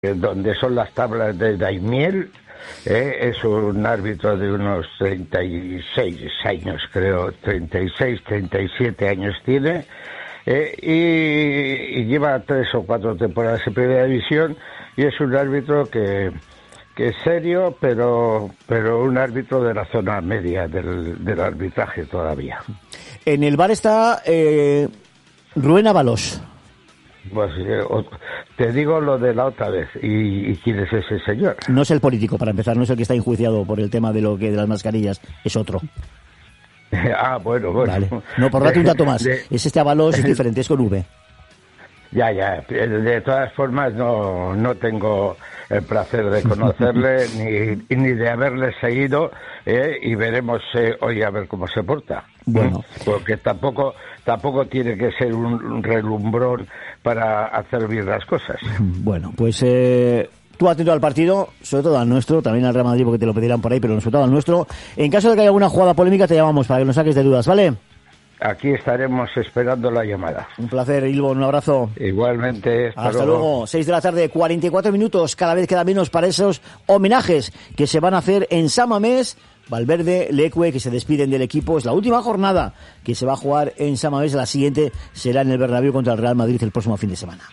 donde son las tablas de Daimiel. Es un árbitro de unos 36 años, creo, 36, 37 años tiene, y lleva 3 o 4 temporadas en Primera División, y es un árbitro que es serio, pero un árbitro de la zona media del arbitraje todavía. En el bar está Rubén Ábalos. Pues te digo lo de la otra vez. ¿Y quién es ese señor? No es el político, para empezar, no es el que está enjuiciado por el tema de las mascarillas, es otro. Bueno. Vale. No, por darte un dato más. Es este Ábalos, es diferente, es con V. Ya. De todas formas, no tengo el placer de conocerle ni de haberle seguido, y veremos hoy a ver cómo se porta. Bueno. Porque tampoco tiene que ser un relumbrón para hacer bien las cosas. Bueno, pues tú atento al partido, sobre todo al nuestro, también al Real Madrid porque te lo pedirán por ahí, pero sobre todo al nuestro. En caso de que haya alguna jugada polémica te llamamos para que nos saques de dudas, ¿vale? Aquí estaremos esperando la llamada. Un placer, Ilvo, un abrazo. Igualmente. Hasta luego. 6 de la tarde, 44 minutos. Cada vez queda menos para esos homenajes que se van a hacer en San Mamés. Valverde, Leque, que se despiden del equipo. Es la última jornada que se va a jugar en San Mamés. La siguiente será en el Bernabéu contra el Real Madrid el próximo fin de semana.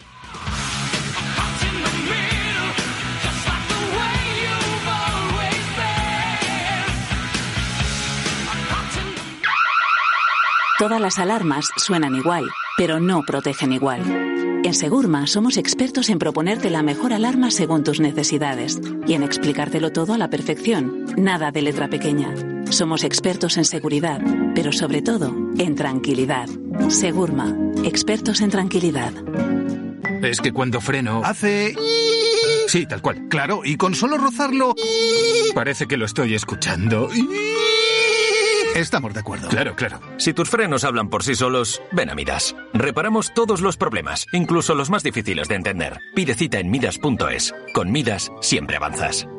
Todas las alarmas suenan igual, pero no protegen igual. En Segurma somos expertos en proponerte la mejor alarma según tus necesidades y en explicártelo todo a la perfección, nada de letra pequeña. Somos expertos en seguridad, pero sobre todo en tranquilidad. Segurma, expertos en tranquilidad. Es que cuando freno hace... Sí, tal cual. Claro, y con solo rozarlo parece que lo estoy escuchando. Estamos de acuerdo. Claro. Si tus frenos hablan por sí solos, ven a Midas. Reparamos todos los problemas, incluso los más difíciles de entender. Pide cita en Midas.es. Con Midas siempre avanzas.